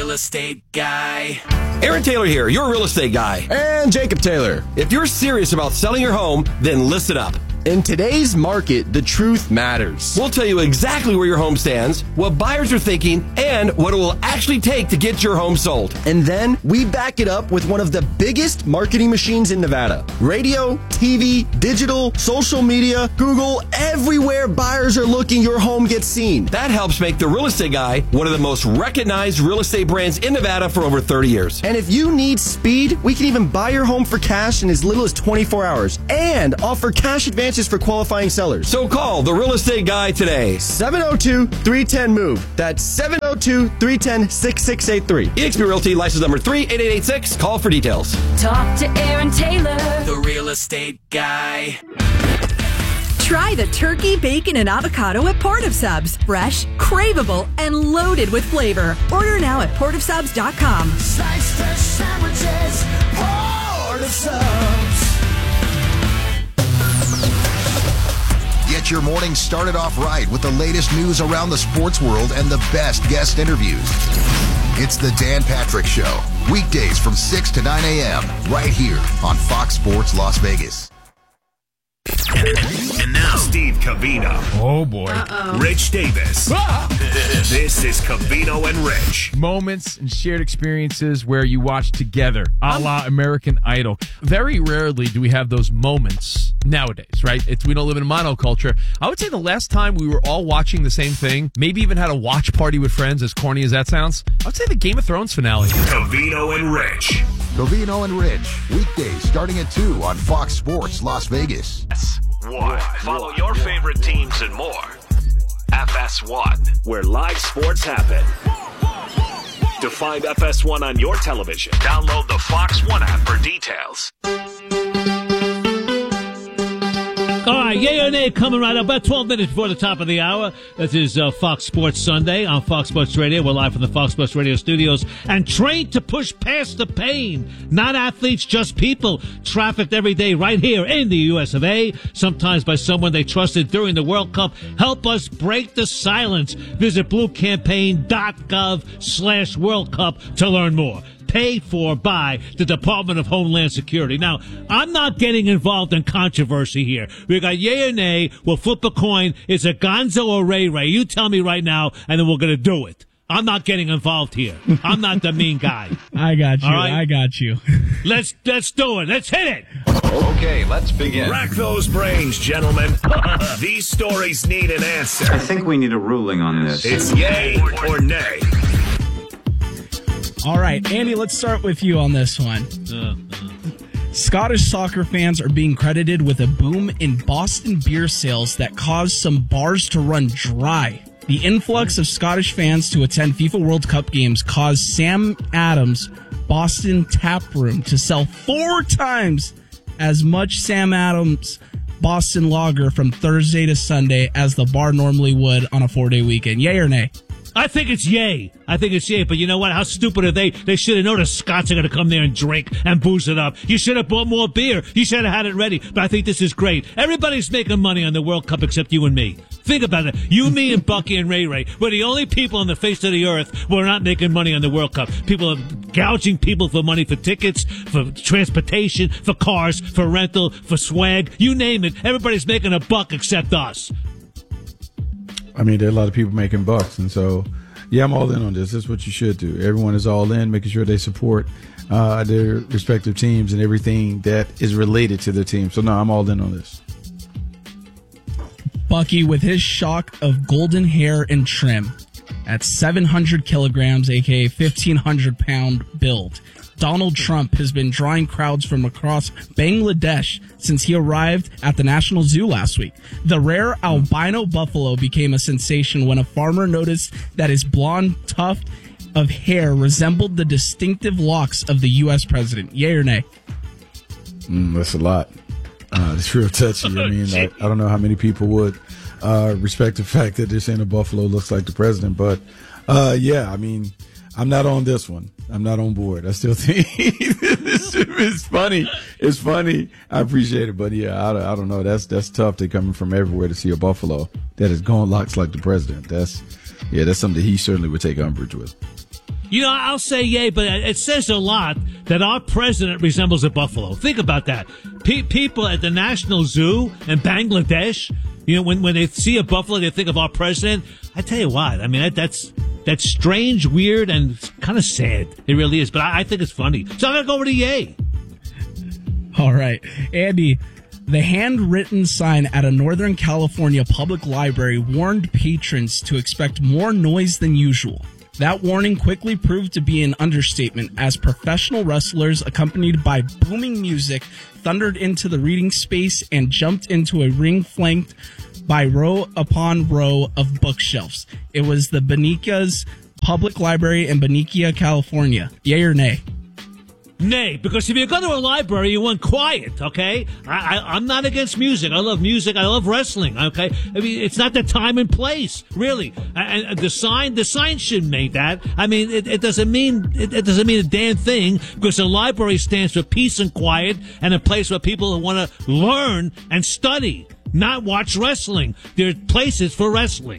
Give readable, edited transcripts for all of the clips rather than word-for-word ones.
real estate guy. Aaron Taylor here, your real estate guy. And Jacob Taylor. If you're serious about selling your home, then listen up. In today's market, the truth matters. We'll tell you exactly where your home stands, what buyers are thinking, and what it will actually take to get your home sold. And then we back it up with one of the biggest marketing machines in Nevada. Radio, TV, digital, social media, Google, everywhere buyers are looking, your home gets seen. That helps make The Real Estate Guy one of the most recognized real estate brands in Nevada for over 30 years. And if you need speed, we can even buy your home for cash in as little as 24 hours and offer cash advances for qualifying sellers. So call The Real Estate Guy today. 702-310-MOVE. That's 702-310-6683. eXp Realty, license number 38886. Call for details. Talk to Aaron Taylor, The Real Estate Guy. Try the turkey, bacon, and avocado at Port of Subs. Fresh, craveable, and loaded with flavor. Order now at portofsubs.com. Slice fresh sandwiches, Port of Subs. Get your morning started off right with the latest news around the sports world and the best guest interviews. It's the Dan Patrick Show, weekdays from 6 to 9 a.m. right here on Fox Sports Las Vegas. And now, Steve Covino. Oh, boy. Rich Davis. This is Covino and Rich. Moments and shared experiences where you watch together, a la American Idol. Very rarely do we have those moments nowadays, right? We don't live in a monoculture. I would say the last time we were all watching the same thing, maybe even had a watch party with friends, as corny as that sounds, I would say the Game of Thrones finale. Covino and Rich. Covino and Rich, weekdays starting at 2 on Fox Sports Las Vegas. FS1. Follow your favorite teams and more. FS1, where live sports happen. To find FS1 on your television, download the Fox One app for details. All right, yay or nay coming right up. About 12 minutes before the top of the hour. This is Fox Sports Sunday on Fox Sports Radio. We're live from the Fox Sports Radio studios and trained to push past the pain. Not athletes, just people. Trafficked every day right here in the U.S. of A. Sometimes by someone they trusted during the World Cup. Help us break the silence. Visit bluecampaign.gov/World Cup to learn more. Paid for by the Department of Homeland Security. Now, I'm not getting involved in controversy here. We got yay or nay. We'll flip a coin. It's a Gonzo or Ray Ray. You tell me right now, and then we're going to do it. I'm not getting involved here. I'm not the mean guy. I got you. All right? I got you. Let's do it. Let's hit it. Okay, let's begin. Rack those brains, gentlemen. These stories need an answer. I think we need a ruling on this. It's yay or nay. All right, Andy, let's start with you on this one. Scottish soccer fans are being credited with a boom in Boston beer sales that caused some bars to run dry. The influx of Scottish fans to attend FIFA World Cup games caused Sam Adams' Boston Tap Room to sell 4 times as much Sam Adams Boston Lager from Thursday to Sunday as the bar normally would on a 4-day weekend. Yay or nay? I think it's yay. But you know what? How stupid are they? They should have known the Scots are going to come there and drink and booze it up. You should have bought more beer. You should have had it ready. But I think this is great. Everybody's making money on the World Cup except you and me. Think about it. You, me, and Bucky and Ray Ray were the only people on the face of the earth who are not making money on the World Cup. People are gouging people for money for tickets, for transportation, for cars, for rental, for swag. You name it. Everybody's making a buck except us. I mean, there are a lot of people making bucks, and so, yeah, I'm all in on this. That's what you should do. Everyone is all in, making sure they support their respective teams and everything that is related to their team. So, no, I'm all in on this. Bucky, with his shock of golden hair and trim at 700 kilograms, a.k.a. 1,500-pound build, Donald Trump has been drawing crowds from across Bangladesh since he arrived at the National Zoo last week. The rare albino buffalo became a sensation when a farmer noticed that his blonde tuft of hair resembled the distinctive locks of the U.S. president. Yay or nay? That's a lot. It's real touchy. I mean, I don't know how many people would respect the fact that they're saying a buffalo looks like the president. But, yeah, I mean, I'm not on this one. I'm not on board. I still think it's funny. It's funny. I appreciate it. But, yeah, I don't know. That's tough. They're coming from everywhere to see a buffalo that is going locks like the president. That's something that he certainly would take umbrage with. You know, I'll say yay, but it says a lot that our president resembles a buffalo. Think about that. People at the National Zoo in Bangladesh, you know, when they see a buffalo, they think of our president. I tell you what, I mean, that's strange, weird, and kind of sad. It really is, but I think it's funny. So I'm going to go with a yay. All right. Andy, the handwritten sign at a Northern California public library warned patrons to expect more noise than usual. That warning quickly proved to be an understatement as professional wrestlers, accompanied by booming music, thundered into the reading space and jumped into a ring flanked by row upon row of bookshelves. It was the Benica's Public Library in Benicia, California. Yay or nay? Nay, because if you go to a library, you want quiet, okay? I'm not against music. I love music. I love wrestling, okay? I mean, it's not the time and place, really. And the sign shouldn't make that. I mean, it doesn't mean a damn thing, because the library stands for peace and quiet and a place where people want to learn and study, not watch wrestling. There are places for wrestling.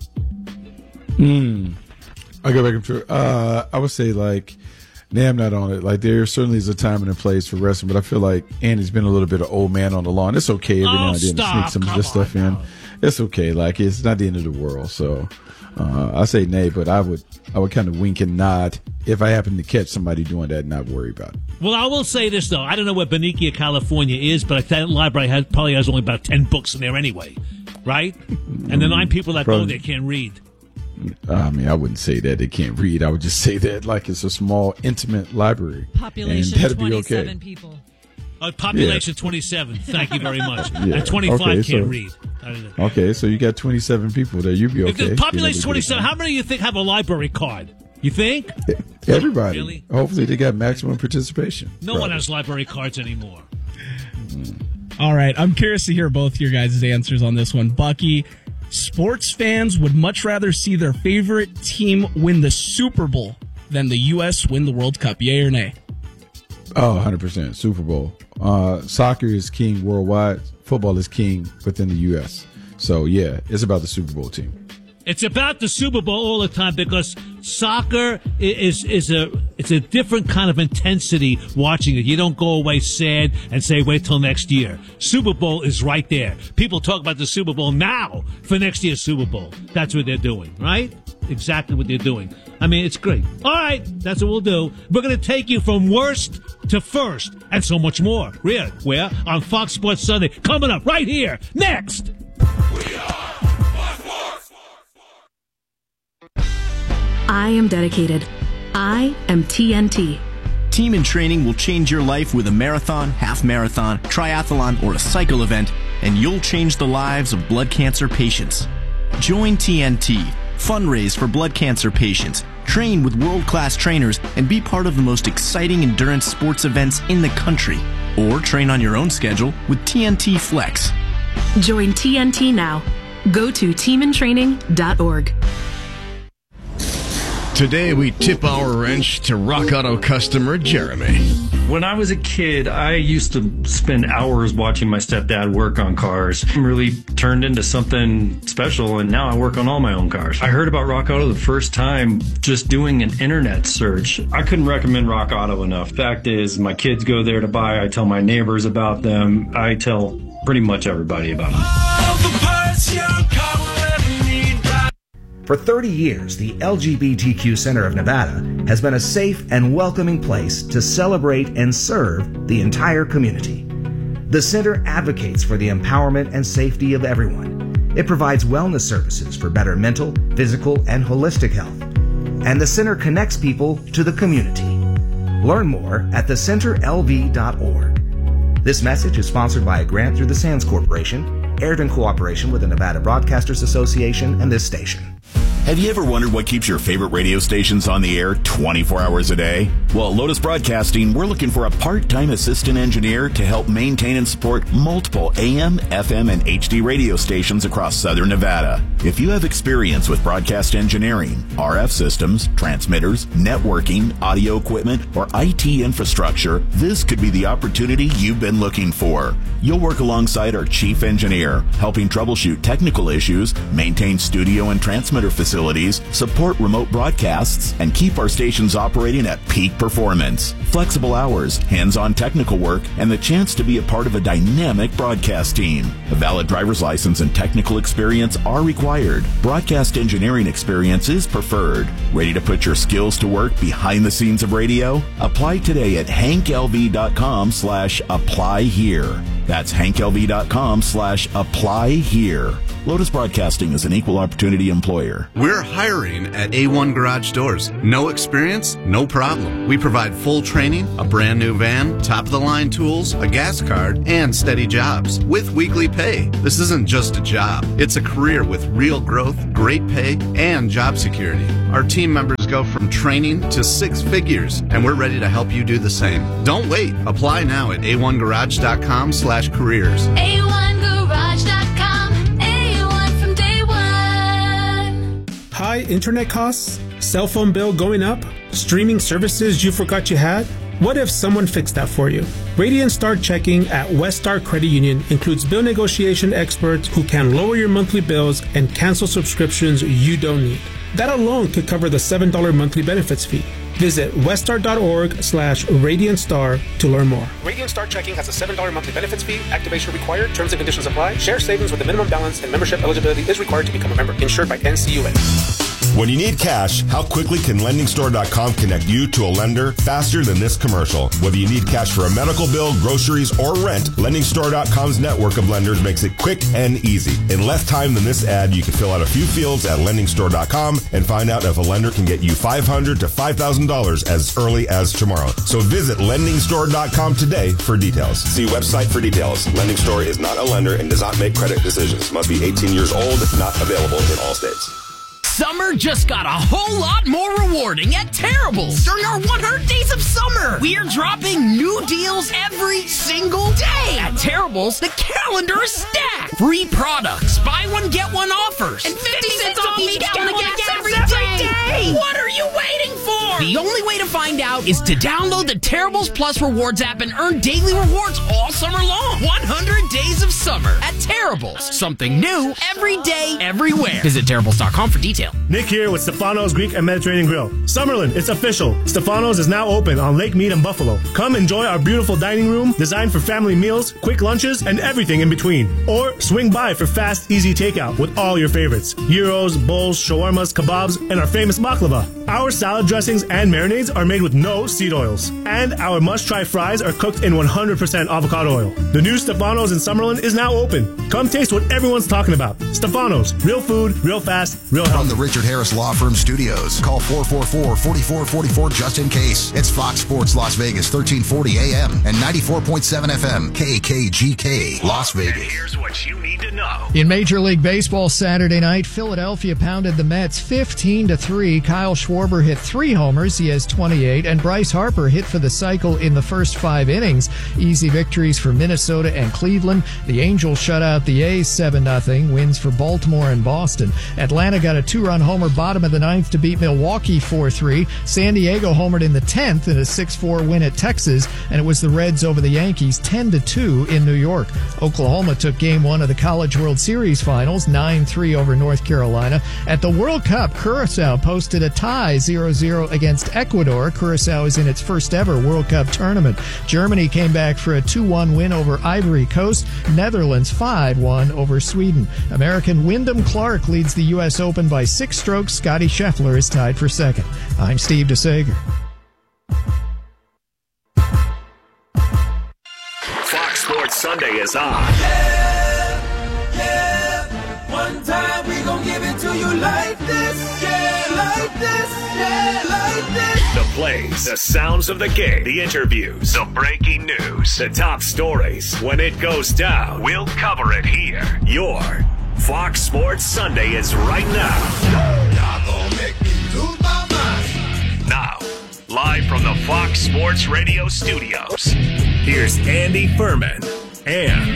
I go back and forth. I would say, like, nah, I'm not on it. Like, there certainly is a time and a place for wrestling, but I feel like Andy's been a little bit of old man on the lawn. It's okay every now and then to sneak some of this stuff in. It's okay. Like, it's not the end of the world. So I say nay, but I would kind of wink and nod if I happen to catch somebody doing that and not worry about it. Well, I will say this, though. I don't know where Benicia, California is, but that library probably has only about 10 books in there anyway, right? And the 9 people that go there can't read. I mean, I wouldn't say that they can't read. I would just say that, like, it's a small, intimate library. Population 27 people. Population 27. Thank you very much. And 25 can't read. Okay, so you got 27 people there. You'd be okay. If the population 27, how many do you think have a library card? You think? Everybody. Really? Hopefully they got maximum participation. No one has library cards anymore. All right, I'm curious to hear both your guys' answers on this one. Bucky, sports fans would much rather see their favorite team win the Super Bowl than the U.S. win the World Cup. Yay or nay? Oh, 100%. Super Bowl. Soccer is king worldwide. Football is king within the U.S. So, yeah, it's about the Super Bowl team. It's about the Super Bowl all the time because soccer is a different kind of intensity watching it. You don't go away sad and say, wait till next year. Super Bowl is right there. People talk about the Super Bowl now for next year's Super Bowl. That's what they're doing, right? Exactly what they're doing. I mean, it's great. All right, that's what we'll do. We're going to take you from worst to first and so much more. Where? On Fox Sports Sunday. Coming up right here. Next. I am dedicated. I am TNT. Team in Training will change your life with a marathon, half marathon, triathlon, or a cycle event, and you'll change the lives of blood cancer patients. Join TNT, fundraise for blood cancer patients, train with world-class trainers, and be part of the most exciting endurance sports events in the country. Or train on your own schedule with TNT Flex. Join TNT now. Go to teamintraining.org. Today we tip our wrench to Rock Auto customer Jeremy. When I was a kid, I used to spend hours watching my stepdad work on cars. It really turned into something special, and now I work on all my own cars. I heard about Rock Auto the first time just doing an internet search. I couldn't recommend Rock Auto enough. Fact is, my kids go there to buy. I tell my neighbors about them. I tell pretty much everybody about them. All the parts your car will ever need. For 30 years, the LGBTQ Center of Nevada has been a safe and welcoming place to celebrate and serve the entire community. The center advocates for the empowerment and safety of everyone. It provides wellness services for better mental, physical, and holistic health. And the center connects people to the community. Learn more at thecenterlv.org. This message is sponsored by a grant through the Sands Corporation, aired in cooperation with the Nevada Broadcasters Association and this station. Have you ever wondered what keeps your favorite radio stations on the air 24 hours a day? Well, at Lotus Broadcasting, we're looking for a part-time assistant engineer to help maintain and support multiple AM, FM, and HD radio stations across Southern Nevada. If you have experience with broadcast engineering, RF systems, transmitters, networking, audio equipment, or IT infrastructure, this could be the opportunity you've been looking for. You'll work alongside our chief engineer, helping troubleshoot technical issues, maintain studio and transmitter facilities, facilities, support remote broadcasts, and keep our stations operating at peak performance. Flexible hours, hands-on technical work, and the chance to be a part of a dynamic broadcast team. A valid driver's license and technical experience are required. Broadcast engineering experience is preferred. Ready to put your skills to work behind the scenes of radio? Apply today at hanklv.com/apply here. That's hanklv.com/apply here. Lotus Broadcasting is an equal opportunity employer. We're hiring at A1 Garage Doors. No experience? No problem. We provide full training, a brand new van, top-of-the-line tools, a gas card, and steady jobs with weekly pay. This isn't just a job. It's a career with real growth, great pay, and job security. Our team members go from training to 6 figures, and we're ready to help you do the same. Don't wait. Apply now at a1garage.com/careers. A1garage.com. A1 from day one. High internet costs? Cell phone bill going up? Streaming services you forgot you had? What if someone fixed that for you? Radiant Star Checking at Westar Credit Union includes bill negotiation experts who can lower your monthly bills and cancel subscriptions you don't need. That alone could cover the $7 monthly benefits fee. Visit westar.org/RadiantStar to learn more. Radiant Star Checking has a $7 monthly benefits fee. Activation required. Terms and conditions apply. Share savings with a minimum balance and membership eligibility is required to become a member. Insured by NCUA. When you need cash, how quickly can LendingStore.com connect you to a lender faster than this commercial? Whether you need cash for a medical bill, groceries, or rent, LendingStore.com's network of lenders makes it quick and easy. In less time than this ad, you can fill out a few fields at LendingStore.com and find out if a lender can get you $500 to $5,000 as early as tomorrow. So visit LendingStore.com today for details. See website for details. Lending Store is not a lender and does not make credit decisions. Must be 18 years old. Not available in all states. Summer just got a whole lot more rewarding at Terrible's. During our 100 Days of Summer, we're dropping new deals every single day. At Terrible's, the calendar is stacked. Free products, buy one, get one offers, and 50 cents off each gallon of gas every day. What are you waiting for? The only way to find out is to download the Terrible's Plus Rewards app and earn daily rewards all summer long. 100 Days of Summer at Terrible's. Something new every day, everywhere. Visit Terrible's.com for details. Nick here with Stefano's Greek and Mediterranean Grill. Summerlin, it's official. Stefano's is now open on Lake Mead and Buffalo. Come enjoy our beautiful dining room designed for family meals, quick lunches, and everything in between. Or swing by for fast, easy takeout with all your favorites. Gyros, bowls, shawarmas, kebabs, and our famous baklava. Our salad dressings and marinades are made with no seed oils. And our must-try fries are cooked in 100% avocado oil. The new Stefano's in Summerlin is now open. Come taste what everyone's talking about. Stefano's, real food, real fast, real healthy. From the Richard Harris Law Firm Studios, call 444-4444 just in case. It's Fox Sports Las Vegas, 1340 AM and 94.7 FM, KKGK, Las Vegas. Here's what you need to know. In Major League Baseball Saturday night, Philadelphia pounded the Mets 15-3. Kyle Schwarber hit 3 homers. He has 28. And Bryce Harper hit for the cycle in the first 5 innings. Easy victories for Minnesota and Cleveland. The Angels shut out the A's 7-0. Wins for Baltimore and Boston. Atlanta got a 2-run homer bottom of the 9th to beat Milwaukee 4-3. San Diego homered in the 10th in a 6-4 win at Texas. And it was the Reds over the Yankees 10-2 in New York. Oklahoma took Game 1 of the College World Series Finals 9-3 over North Carolina. At the World Cup, Curacao posted a tie 0-0 against Ecuador. Curacao is in its first ever World Cup tournament. Germany came back for a 2-1 win over Ivory Coast. Netherlands 5-1 over Sweden. American Wyndham Clark leads the U.S. Open by 6 strokes. Scotty Scheffler is tied for second. I'm Steve DeSager. Fox Sports Sunday is on. One time we gon' give it to you like this, yeah, like this, yeah, like this. The plays, the sounds of the game, the interviews, the breaking news, the top stories. When it goes down, we'll cover it here. Your Fox Sports Sunday is right now. Y'all gon' make me lose my mind. Now, live from the Fox Sports Radio studios, here's Andy Furman and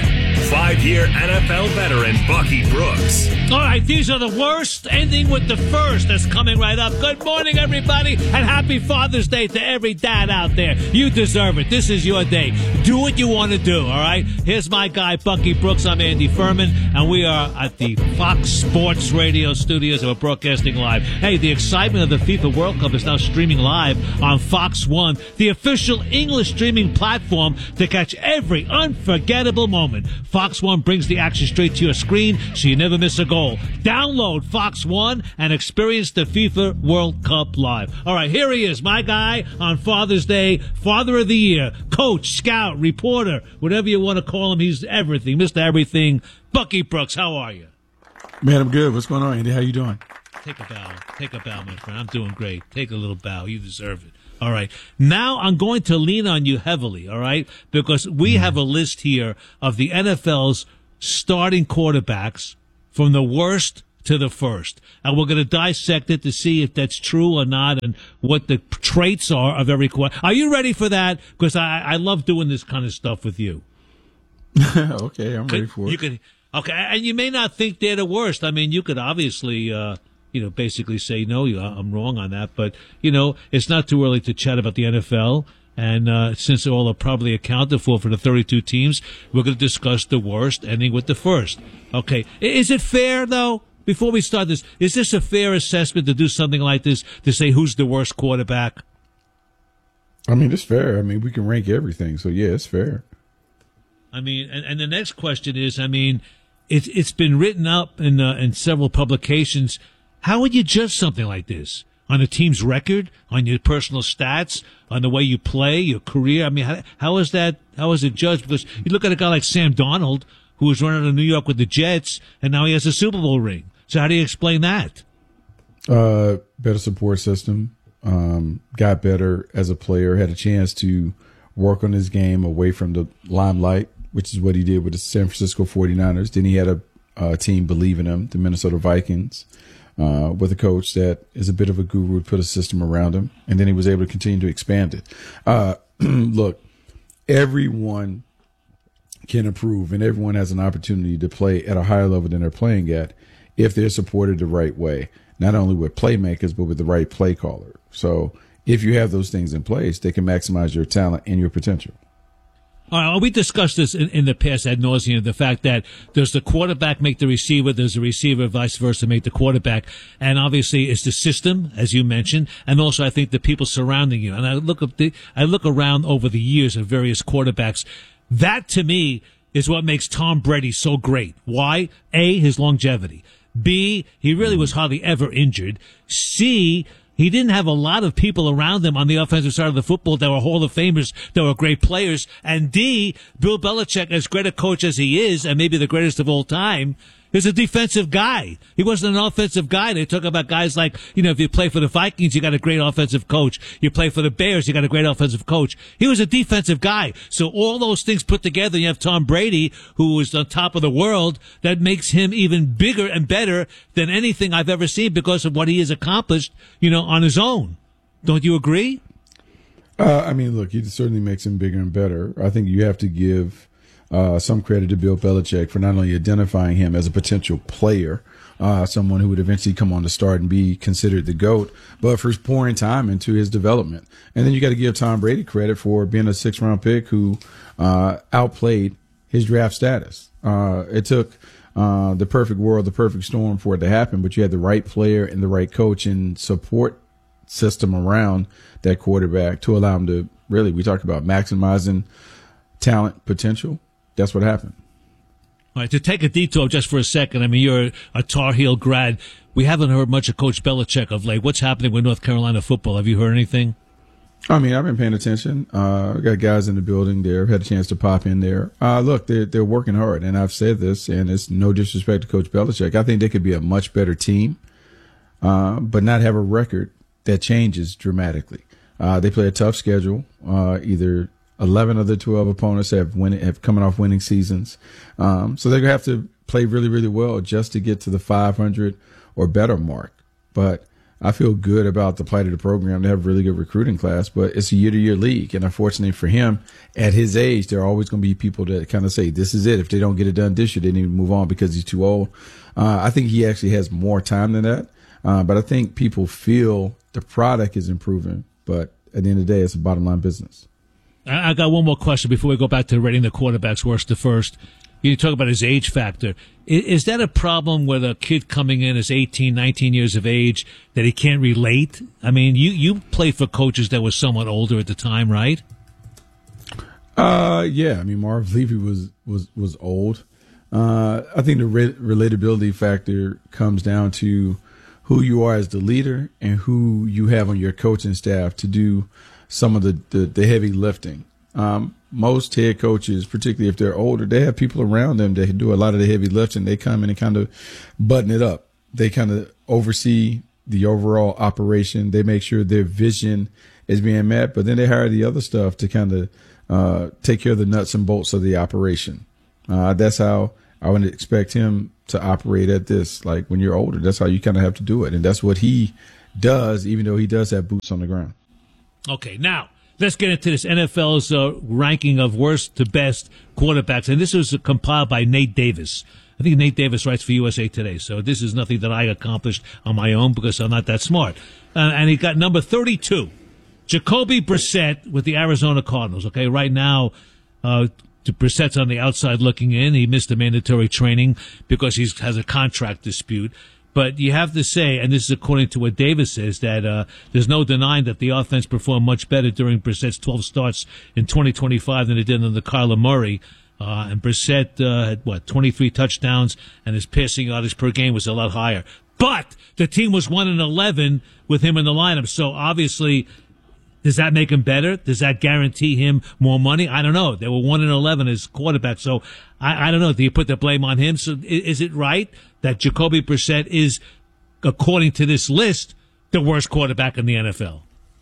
5-year NFL veteran Bucky Brooks. All right, these are the worst, ending with the first. That's coming right up. Good morning, everybody, and happy Father's Day to every dad out there. You deserve it. This is your day. Do what you want to do, all right? Here's my guy, Bucky Brooks. I'm Andy Furman, and we are at the Fox Sports Radio studios, and we're broadcasting live. Hey, the excitement of the FIFA World Cup is now streaming live on Fox One, the official English streaming platform to catch every unforgettable moment. Fox One brings the action straight to your screen so you never miss a goal. Download Fox One and experience the FIFA World Cup live. All right, here he is, my guy on Father's Day, Father of the Year, coach, scout, reporter, whatever you want to call him. He's everything, Mr. Everything. Bucky Brooks, how are you? Man, I'm good. What's going on, Andy? How you doing? Take a bow. Take a bow, my friend. I'm doing great. Take a little bow. You deserve it. All right. Now I'm going to lean on you heavily, all right? Because we have a list here of the NFL's starting quarterbacks from the worst to the first. And we're going to dissect it to see if that's true or not and what the traits are of every quarterback. Are you ready for that? Because I love doing this kind of stuff with you. Okay, I'm ready for it. Okay, and you may not think they're the worst. I mean, you could obviously, basically say, no, I'm wrong on that. But, it's not too early to chat about the NFL. And since they all are probably accounted for the 32 teams, we're going to discuss the worst, ending with the first. Okay, is it fair, though, before we start this, is this a fair assessment to do something like this, to say who's the worst quarterback? I mean, it's fair. I mean, we can rank everything. So, yeah, it's fair. I mean, and the next question is, I mean, it's been written up in several publications. How would you judge something like this? On a team's record, on your personal stats, on the way you play, your career? I mean, how is it judged? Because you look at a guy like Sam Darnold, who was running to New York with the Jets, and now he has a Super Bowl ring. So how do you explain that? Better support system, got better as a player, had a chance to work on his game away from the limelight, which is what he did with the San Francisco 49ers. Then he had a team believe in him, the Minnesota Vikings, with a coach that is a bit of a guru, put a system around him, and then he was able to continue to expand it. Look, everyone can improve, and everyone has an opportunity to play at a higher level than they're playing at if they're supported the right way, not only with playmakers, but with the right play caller. So if you have those things in place, they can maximize your talent and your potential. All right, we discussed this in the past ad nauseum, the fact that does the quarterback make the receiver, does the receiver vice versa make the quarterback, and obviously it's the system, as you mentioned, and also I think the people surrounding you. And I look around over the years of various quarterbacks. That, to me, is what makes Tom Brady so great. Why? A, his longevity. B, he really was hardly ever injured. C, he didn't have a lot of people around him on the offensive side of the football that were Hall of Famers, that were great players. And D, Bill Belichick, as great a coach as he is, and maybe the greatest of all time, is a defensive guy. He wasn't an offensive guy. They talk about guys like, if you play for the Vikings, you got a great offensive coach. You play for the Bears, you got a great offensive coach. He was a defensive guy. So all those things put together, you have Tom Brady, who is on top of the world, that makes him even bigger and better than anything I've ever seen because of what he has accomplished, on his own. Don't you agree? I mean, look, he certainly makes him bigger and better. I think you have to give some credit to Bill Belichick for not only identifying him as a potential player, someone who would eventually come on to start and be considered the GOAT, but for pouring time into his development. And then you got to give Tom Brady credit for being a 6th-round pick who outplayed his draft status. It took the perfect world, the perfect storm for it to happen, but you had the right player and the right coach and support system around that quarterback to allow him to really, we talk about maximizing talent potential. That's what happened. All right, to take a detour just for a second, I mean, you're a Tar Heel grad. We haven't heard much of Coach Belichick of late. What's happening with North Carolina football? Have you heard anything? I mean, I've been paying attention. We got guys in the building there. Had a chance to pop in there. Look, they're working hard, and I've said this, and it's no disrespect to Coach Belichick. I think they could be a much better team, but not have a record that changes dramatically. They play a tough schedule. Either 11 of the 12 opponents have coming off winning seasons. So they're going to have to play really, really well just to get to the 500 or better mark. But I feel good about the plight of the program. They have a really good recruiting class, but it's a year-to-year league. And unfortunately for him, at his age, there are always going to be people that kind of say, this is it. If they don't get it done this year, they need to move on because he's too old. I think he actually has more time than that. But I think people feel the product is improving. But at the end of the day, it's a bottom-line business. I got one more question before we go back to rating the quarterbacks worst to first. You talk about his age factor. Is that a problem with a kid coming in as 18, 19 years of age that he can't relate? I mean, you played for coaches that were somewhat older at the time, right? Yeah. I mean, Marv Levy was old. I think the relatability factor comes down to who you are as the leader and who you have on your coaching staff to do some of the heavy lifting. Most head coaches, particularly if they're older, they have people around them that do a lot of the heavy lifting. They come in and kind of button it up. They kind of oversee the overall operation. They make sure their vision is being met, but then they hire the other stuff to kind of take care of the nuts and bolts of the operation. That's how I would expect him to operate at this. Like when you're older, that's how you kind of have to do it. And that's what he does, even though he does have boots on the ground. Okay, now let's get into this NFL's ranking of worst to best quarterbacks. And this was compiled by Nate Davis. I think Nate Davis writes for USA Today. So this is nothing that I accomplished on my own because I'm not that smart. And he got number 32, Jacoby Brissett with the Arizona Cardinals. Okay, right now, Brissett's on the outside looking in. He missed the mandatory training because he has a contract dispute. But you have to say, and this is according to what Davis says, that there's no denying that the offense performed much better during Brissett's 12 starts in 2025 than it did under Kyler Murray. And Brissett had, 23 touchdowns, and his passing yardage per game was a lot higher. But the team was 1-11 with him in the lineup. So obviously, does that make him better? Does that guarantee him more money? I don't know. They were 1-11 as quarterback. So I don't know. Do you put the blame on him? So is it right that Jacoby Brissett is, according to this list, the worst quarterback in the NFL?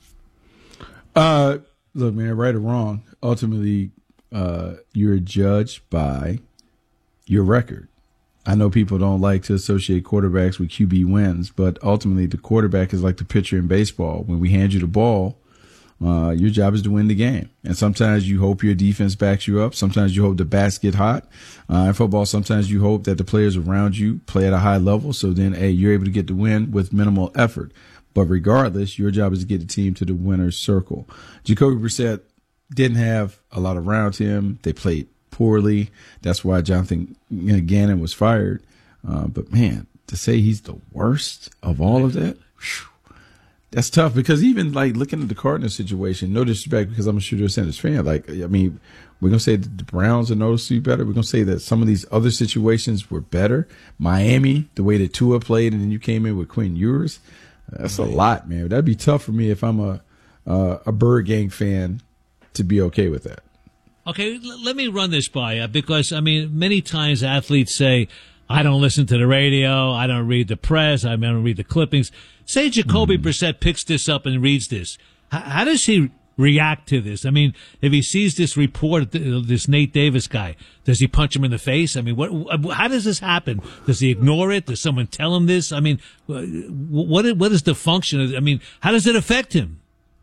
Look, man, right or wrong, ultimately, you're judged by your record. I know people don't like to associate quarterbacks with QB wins, but ultimately the quarterback is like the pitcher in baseball. When we hand you the ball, your job is to win the game. And sometimes you hope your defense backs you up. Sometimes you hope the bats get hot. In football, sometimes you hope that the players around you play at a high level. So then, you're able to get the win with minimal effort. But regardless, your job is to get the team to the winner's circle. Jacoby Brissett didn't have a lot around him. They played poorly. That's why Jonathan Gannon was fired. But man, to say he's the worst of all of that, that's tough, because even like looking at the Cardinals situation, no disrespect, because I'm a Shooter Sanders fan. Like, I mean, we're going to say that the Browns are noticeably better. We're going to say that some of these other situations were better. Miami, the way that Tua played, and then you came in with Quinn Ewers. That's a lot, man. That'd be tough for me if I'm a Bird Gang fan to be okay with that. Okay, let me run this by you, because, I mean, many times athletes say, I don't listen to the radio, I don't read the press, I don't read the clippings. Say Jacoby Brissett picks this up and reads this. How does he react to this? I mean, if he sees this report, this Nate Davis guy, does he punch him in the face? I mean, how does this happen? Does he ignore it? Does someone tell him this? I mean, what is the function of it? I mean, how does it affect him?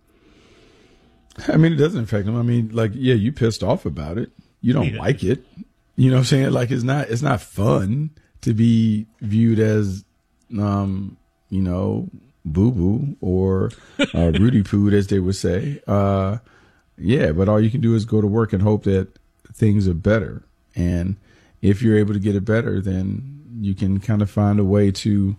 I mean, it doesn't affect him. I mean, like, yeah, you pissed off about it. You don't like it. You know what I'm saying? Like, it's not fun to be viewed as, boo-boo or Rudy Poo, as they would say. Yeah, but all you can do is go to work and hope that things are better. And if you're able to get it better, then you can kind of find a way to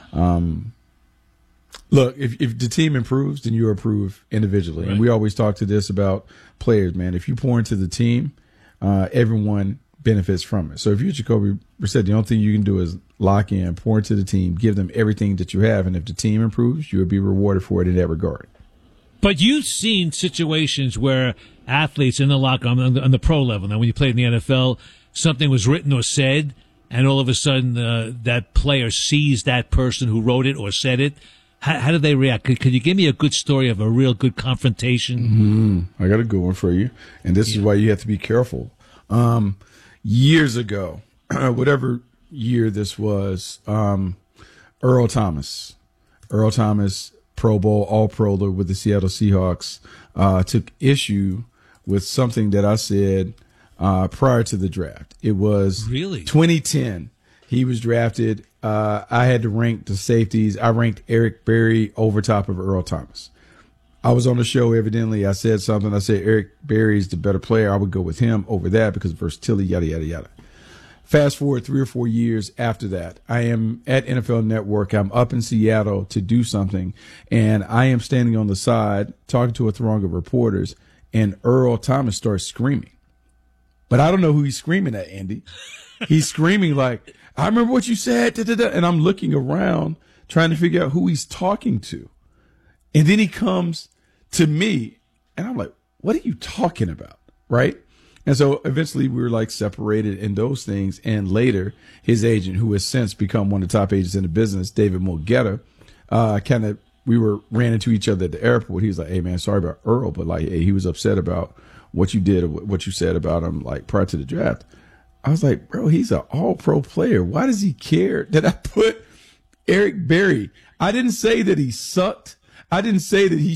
look, if the team improves, then you improve individually. Right. And we always talk to this about players, man. If you pour into the team, everyone benefits from it. So if you're Jacoby Brissett, the only thing you can do is lock in, pour into the team, give them everything that you have. And if the team improves, you'll be rewarded for it in that regard. But you've seen situations where athletes in the locker room on the pro level, now when you played in the NFL, something was written or said, and all of a sudden that player sees that person who wrote it or said it. How do they react? Could you give me a good story of a real good confrontation? I got a good one for you. And this is why you have to be careful. Years ago, whatever year this was, Earl Thomas Earl Thomas, Pro Bowl, All-Proler with the Seattle Seahawks, took issue with something that I said prior to the draft. It was really 2010. He was drafted. I had to rank the safeties. I ranked Eric Berry over top of Earl Thomas. I was on the show, evidently. I said something. I said Eric Berry is the better player. I would go with him over that because of versatility, yada, yada, yada. Fast forward 3 or 4 years after that, I am at NFL Network. I'm up in Seattle to do something, and I am standing on the side talking to a throng of reporters, and Earl Thomas starts screaming. But I don't know who he's screaming at, Andy. He's screaming like, I remember what you said, da, da, da. And I'm looking around trying to figure out who he's talking to. And then he comes to me, and I'm like, what are you talking about? Right? And so eventually we were like separated in those things. And later, his agent, who has since become one of the top agents in the business, David Mulgeta, we ran into each other at the airport. He was like, hey, man, sorry about Earl, but like, hey, he was upset about what you did or what you said about him like prior to the draft. I was like, bro, he's an all-pro player. Why does he care that I put Eric Berry? I didn't say that he sucked. I didn't say that he